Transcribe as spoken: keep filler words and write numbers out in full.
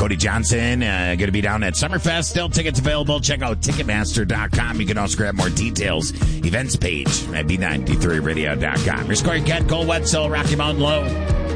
Cody Johnson, uh, going to be down at Summerfest. Still tickets available. Check out Ticketmaster dot com. You can also grab more details. Events page at B ninety-three radio dot com. Your score, Ken Cole, Wetzel, Rocky Mountain Low.